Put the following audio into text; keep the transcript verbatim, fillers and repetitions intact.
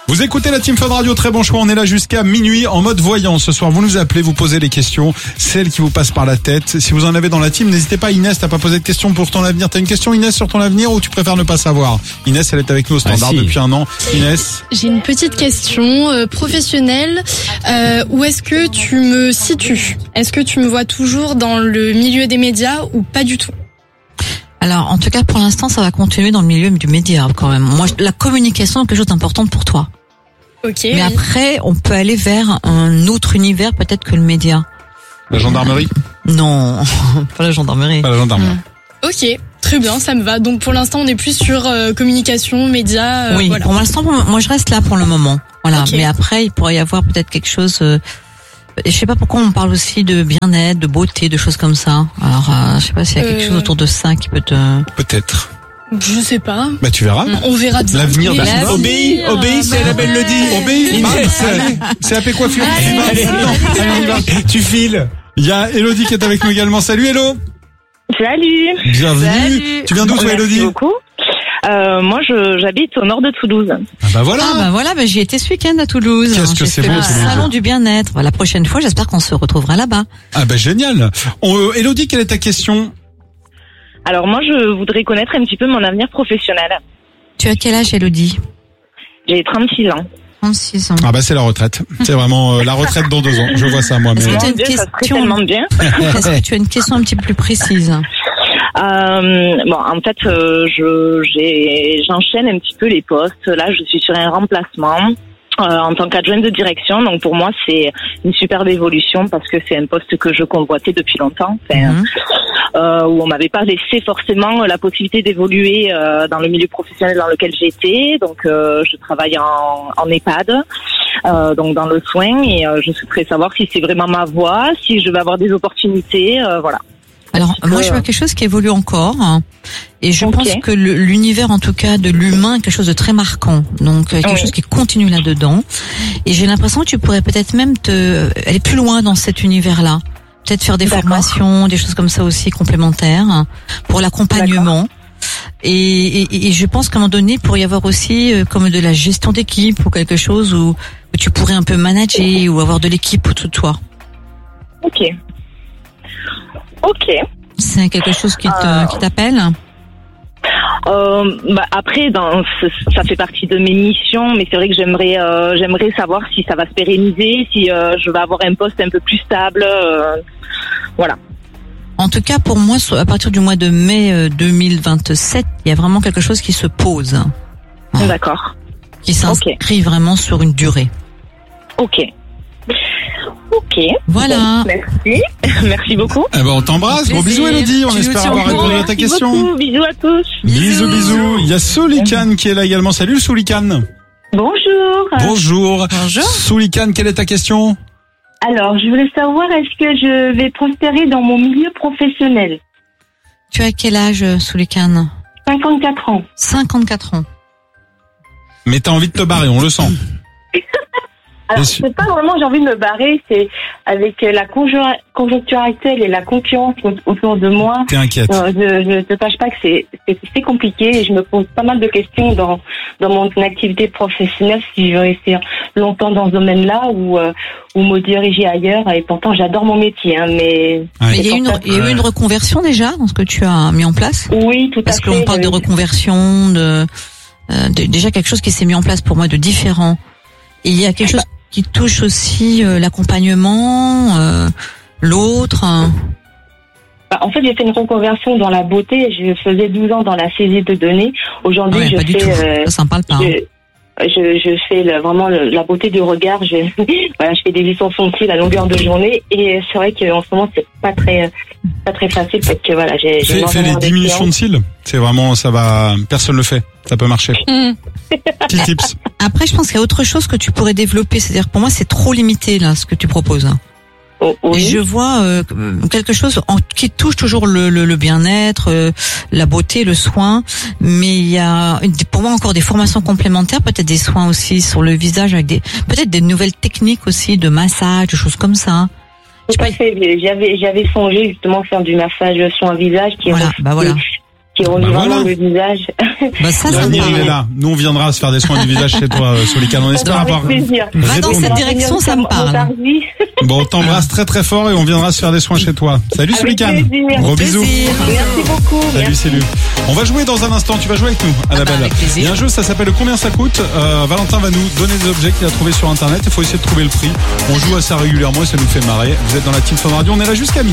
Vous écoutez la Team Fun Radio, très bon choix. On est là jusqu'à minuit en mode voyant. Ce soir, vous nous appelez, vous posez les questions, celles qui vous passent par la tête. Si vous en avez dans la team, n'hésitez pas. Inès, t'as pas posé de questions pour ton avenir. T'as une question, Inès, sur ton avenir ou tu préfères ne pas savoir? Inès, elle est avec nous au standard ah, si. depuis un an. Inès. J'ai une petite question euh, professionnelle. Euh, où est-ce que tu me situes? Est-ce que tu me vois toujours dans le milieu des médias ou pas du tout? Alors, en tout cas, pour l'instant, ça va continuer dans le milieu du média quand même. Moi, la communication est quelque chose d'important pour toi. Ok. Mais oui. après, on peut aller vers un autre univers peut-être que le média. La gendarmerie? Non, pas la gendarmerie. Pas la gendarmerie. Mmh. Ok, très bien, ça me va. Donc pour l'instant, on est plus sur euh, communication, médias. Euh, oui, voilà. pour l'instant, moi je reste là pour le moment. Voilà. Okay. Mais après, il pourrait y avoir peut-être quelque chose. Euh, je sais pas pourquoi on parle aussi de bien-être, de beauté, de choses comme ça. Alors, euh, je sais pas s'il y a quelque euh... chose autour de ça qui peut te. Peut-être. Je sais pas. Bah tu verras. On verra bien. L'avenir, bah, bah, Obéis, obéis, c'est la belle le dit. Obéis, c'est A P Coiffure. Allez, allez, tu files. Il y a Elodie qui est avec nous également. Salut Hello. Salut. Bienvenue. Salut. Tu viens d'où toi Merci Elodie? beaucoup. Euh, moi, je, j'habite au nord de Toulouse. Ah bah voilà. Ah bah voilà, bah j'y étais ce week-end à Toulouse. Qu'est-ce que J'ai c'est fait beau, le Toulouse. salon du bien-être. La prochaine fois, j'espère qu'on se retrouvera là-bas. Ah bah génial. On, euh, Elodie, quelle est ta question? Alors moi, je voudrais connaître un petit peu mon avenir professionnel. Tu as quel âge, Elodie? J'ai trente-six ans. trente-six ans. Ah bah c'est la retraite. C'est vraiment euh, la retraite dans deux ans. Je vois ça moi. Mais Est-ce que tu as une Mon Dieu, ça serait question tellement bien. Est-ce que tu as une question un petit peu plus précise? Euh, bon, en fait, euh, je, j'ai, j'enchaîne un petit peu les postes. Là, je suis sur un remplacement euh, en tant qu'adjointe de direction. Donc pour moi, c'est une superbe évolution parce que c'est un poste que je convoitais depuis longtemps. Enfin, Mhm. euh, où on m'avait pas laissé forcément la possibilité d'évoluer euh, dans le milieu professionnel dans lequel j'étais. Donc euh, je travaille en, en EHPAD, euh, donc dans le soin, et euh, je souhaiterais savoir si c'est vraiment ma voie, si je vais avoir des opportunités, euh, voilà. Alors, peu, moi, je vois euh, quelque chose qui évolue encore. Hein, et je Ok. pense que le- l'univers, en tout cas, de l'humain, est quelque chose de très marquant. Donc, euh, quelque Oui. chose qui continue là-dedans. Et j'ai l'impression que tu pourrais peut-être même te aller plus loin dans cet univers-là. Peut-être faire des D'accord. formations, des choses comme ça aussi complémentaires hein, pour l'accompagnement. Et, et, et je pense qu'à un moment donné, il pourrait y avoir aussi euh, comme de la gestion d'équipe ou quelque chose où, où tu pourrais un peu manager ou avoir de l'équipe autour de toi. Ok. Ok. C'est quelque chose qui te, Euh, qui t'appelle? Euh, bah après, dans, ce- ça fait partie de mes missions, mais c'est vrai que j'aimerais, euh, j'aimerais savoir si ça va se pérenniser, si euh, je vais avoir un poste un peu plus stable. Euh, voilà. En tout cas, pour moi, à partir du mois de mai euh, deux mille vingt-sept, il y a vraiment quelque chose qui se pose, Ouais. D'accord. qui s'inscrit vraiment sur une durée. Ok. Ok. Voilà. Bon, merci. Merci beaucoup. eh ben on t'embrasse. Gros bisous Elodie. On Tu nous espère tiens au avoir courant. répondu à ta Merci question. beaucoup. Bisous à tous. Bisous bisous. Il y a Soulikane qui est là également. Salut Soulikane. Bonjour. Bonjour. Bonjour. Soulikane, quelle est ta question? Alors, je voulais savoir, est-ce que je vais prospérer dans mon milieu professionnel? Tu as quel âge, Soulikane? cinquante-quatre ans. cinquante-quatre ans. Mais t'as envie de te barrer, on le sent. Alors, Bien sûr. c'est pas vraiment j'ai envie de me barrer, c'est avec la conjoncture conjoncture actuelle et la concurrence autour de moi. T'es inquiète. euh, je ne te cache pas que c'est c'est c'est compliqué et je me pose pas mal de questions dans dans mon activité professionnelle si je vais rester longtemps dans ce domaine-là ou euh, ou me diriger ailleurs. Et pourtant, j'adore mon métier, hein, mais Ouais. Mais il y a, une, il y a eu Ouais. une reconversion déjà dans ce que tu as mis en place? oui, tout Parce à fait. qu'on parle de j'avais- reconversion, de, euh, de déjà quelque chose qui s'est mis en place pour moi de différent. Et il y a quelque chose qui touche aussi euh, l'accompagnement, euh, l'autre. hein. Bah, en fait, j'ai fait une reconversion dans la beauté. Je faisais douze ans dans la saisie de données. Aujourd'hui, Ouais, je pas du tout. fais, euh, Ça, ça me parle pas. hein. je, je, je fais le- vraiment le- la beauté du regard. Je, voilà, je fais des extensions de cils à longueur de journée. Et c'est vrai qu'en ce moment, c'est pas très, pas très facile parce que voilà, j'ai, j'ai Fais, moins fais les vraiment de diminutions de cils. C'est vraiment, ça va, personne le fait. Ça peut marcher. Mmh. Petit tips. Après, je pense qu'il y a autre chose que tu pourrais développer. C'est-à-dire, pour moi, c'est trop limité là, ce que tu proposes. Oh, Et oui. je vois euh, quelque chose en, qui touche toujours le, le, le bien-être, euh, la beauté, le soin. Mais il y a, une- pour moi, encore des formations complémentaires, peut-être des soins aussi sur le visage, avec des, peut-être des nouvelles techniques aussi de massage, des choses comme ça. Tout à fait. J'avais, j'avais songé justement faire du massage sur un visage qui est Voilà, bah voilà. qui relie Bah vraiment voilà. le visage. Bah ça, ça me L'avenir, il est parle. là. Nous, on viendra se faire des soins du visage chez toi, euh, Solican. On espère Avec avoir. plaisir. Va dans répondu. cette direction, ça me parle. Montargis. Bon, on t'embrasse très très fort et on viendra se faire des soins chez toi. Salut Avec Solican. plaisir. Gros bisous. Plaisir. Merci beaucoup. Salut, Merci. salut. On va jouer dans un instant. Tu vas jouer avec nous, Annabelle. bah, avec plaisir. Il y a un jeu, ça s'appelle Combien ça coûte. Euh, Valentin va nous donner des objets qu'il a trouvés sur Internet. Il faut essayer de trouver le prix. On joue à ça régulièrement et ça nous fait marrer. Vous êtes dans la Team Fun Radio. On est là jusqu'à midi.